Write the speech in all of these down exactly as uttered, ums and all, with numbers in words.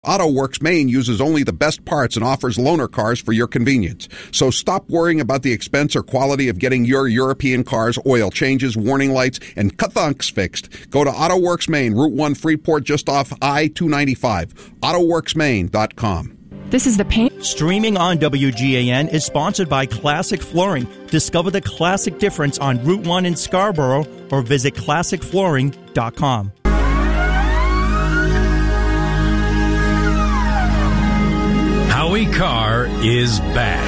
AutoWorks Maine uses only the best parts and offers loaner cars for your convenience. So stop worrying about the expense or quality of getting your European car's oil changes, warning lights, and cathunks fixed. Go to AutoWorks Maine, Route one, Freeport, just off I two ninety-five. auto works maine dot com. This is the pain. Streaming on W G A N is sponsored by Classic Flooring. Discover the classic difference on Route one in Scarborough or visit classic flooring dot com. Howie Carr is back.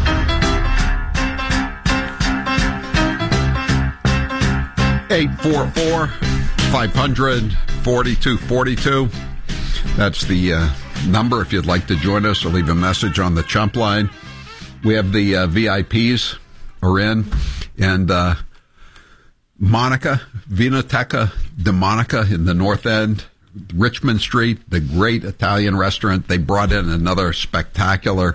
eight four four, five hundred, forty-two forty-two. That's the uh, number if you'd like to join us or leave a message on the Chump line. We have the uh, V I Ps are in, and uh, Monica, Vinoteca de Monica in the North End, Richmond Street, the great Italian restaurant. They brought in another spectacular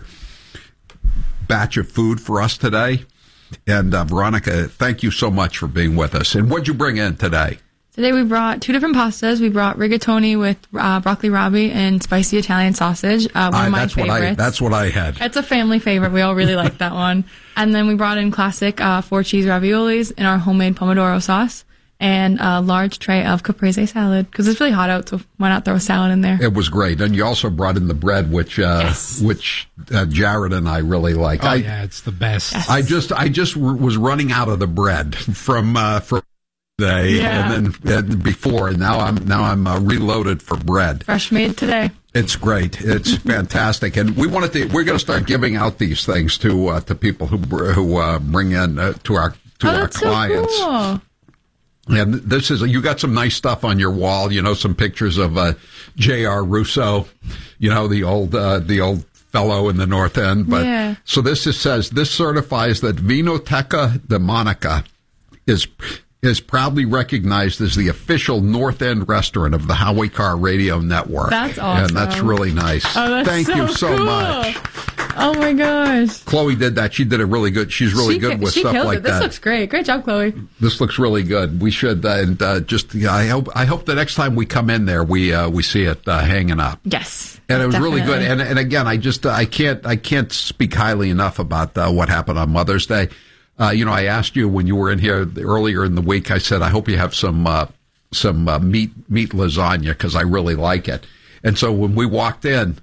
batch of food for us today. And uh, Veronica, thank you so much for being with us. And what'd you bring in today? Today we brought two different pastas. We brought rigatoni with uh, broccoli rabe and spicy Italian sausage. Uh, one I, of my that's favorites. What I, that's what I had. It's a family favorite. We all really like that one. And then we brought in classic uh, four cheese raviolis in our homemade pomodoro sauce and a large tray of caprese salad because it's really hot out, so why not throw a salad in there? It was great. And you also brought in the bread, which uh, yes. which uh, Jared and I really like. Oh, I, yeah, it's the best. Yes. I just I just r- was running out of the bread from uh, from today yeah. and then uh, before, and now I'm now I'm uh, reloaded for bread. Fresh made today. It's great. It's fantastic, and we wanted to. We're going to start giving out these things to uh, to people who who uh, bring in uh, to our to oh, our that's clients. So cool. And this is, you got some nice stuff on your wall, you know, some pictures of uh, J R. Russo, you know, the old, uh, the old fellow in the North End. But yeah. So this is, says, this certifies that Vinoteca de Monica is, is proudly recognized as the official North End restaurant of the Howie Carr Radio Network. That's awesome. And that's really nice. Oh, that's Thank so you so cool. much. Oh my gosh. Chloe did that. She did it really good. She's really she good ki- with she stuff killed like it. This that. looks great. Great job, Chloe. This looks really good. We should, uh, and uh, just, yeah, I hope, I hope the next time we come in there, we, uh, we see it uh, hanging up. Yes. And it was definitely. really good. And, and again, I just, uh, I can't, I can't speak highly enough about uh, what happened on Mother's Day. Uh, you know, I asked you when you were in here earlier in the week, I said, I hope you have some, uh, some uh, meat, meat lasagna because I really like it. And so when we walked in,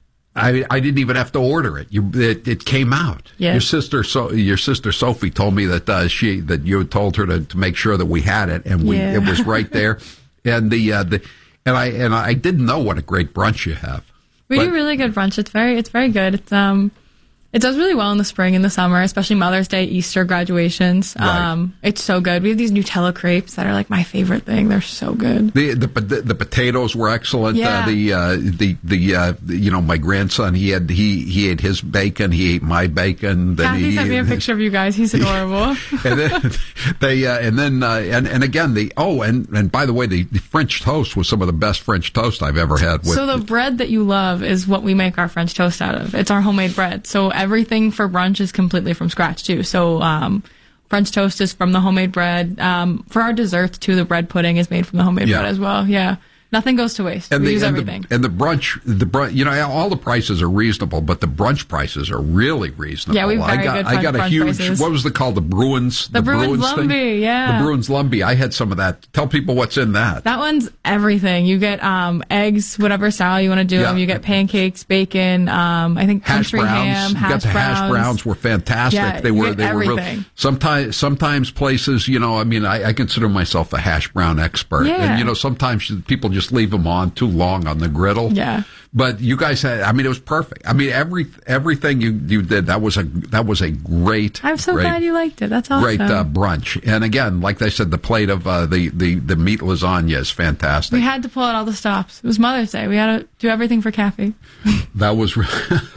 I, I didn't even have to order it. You, it, it came out. Yeah. Your sister, so your sister Sophie told me that uh, she that you had told her to, to make sure that we had it, and we Yeah. it was right there. And the uh, the and I and I didn't know what a great brunch you have. We But- do really good brunch. It's very, it's very good. It's um, it does really well in the spring and the summer, especially Mother's Day, Easter, graduations. Right. Um, it's so good. We have these Nutella crepes that are like my favorite thing. They're so good. The the the, the potatoes were excellent. Yeah. Uh, the uh, the the uh, you know, my grandson, he had he he ate his bacon. He ate my bacon. Then Kathy he sent me a picture of you guys. He's adorable. and then they uh, and then uh, and and again the oh and and by the way, the, the French toast was some of the best French toast I've ever had. With So the bread that you love is what we make our French toast out of. It's our homemade bread. So everything for brunch is completely from scratch too. So um, French toast is from the homemade bread. Um, for our desserts too, the bread pudding is made from the homemade Yeah. bread as well. Yeah. Nothing goes to waste. and we the, use and everything. The, and the brunch, the brunch, you know, all the prices are reasonable, but the brunch prices are really reasonable. Yeah, we have I very got, good I got a brunch huge. prices. What was it called? The Bruins. The Bruins thing? Lumbee, yeah. The Bruins Lumbee. I had some of that. Tell people what's in that. That one's everything. You get um, eggs, whatever style you want to do Yeah. them. You get pancakes, bacon, um, I think Hash country browns. ham, You hash got the browns. hash browns were fantastic. Yeah, they you were. get They were real. everything. Sometimes, sometimes places, you know, I mean, I, I consider myself a hash brown expert, Yeah. and you know, sometimes people just leave them on too long on the griddle. Yeah. But you guys had, I mean, it was perfect. I mean, every everything you, you did, that was a that was a great. I'm so great, glad you liked it. That's awesome. Great uh, brunch. And again, like I said, the plate of uh, the, the, the meat lasagna is fantastic. We had to pull out all the stops. It was Mother's Day. We had to do everything for Kathy. That was re-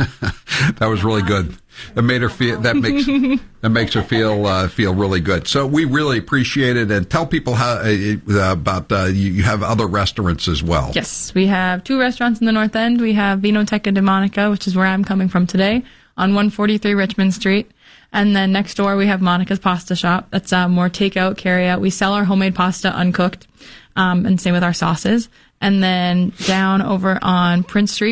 that was really good. That made her feel. That makes that makes her feel uh, feel really good. So we really appreciate it, and tell people how uh, about uh, you, you have other restaurants as well. Yes, we have two restaurants in the North End. We have Vinoteca de Monica, which is where I'm coming from today, on one forty-three Richmond Street. And then next door we have Monica's Pasta Shop. That's uh, more takeout, carry out. We sell our homemade pasta uncooked, um, and same with our sauces. And then down over on Prince Street,